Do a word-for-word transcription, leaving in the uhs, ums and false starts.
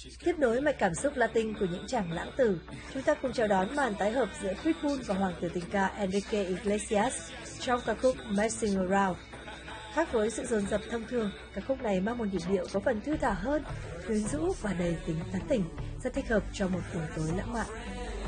Tiếp nối mạch cảm xúc Latin của những chàng lãng tử, chúng ta cùng chào đón màn tái hợp giữa Pitbull và hoàng tử tình ca Enrique Iglesias trong ca khúc Messing Around. Khác với sự dồn dập thông thường, ca khúc này mang một nhịp điệu có phần thư thả hơn, quyến rũ và đầy tính tán tỉnh, rất thích hợp cho một buổi tối lãng mạn.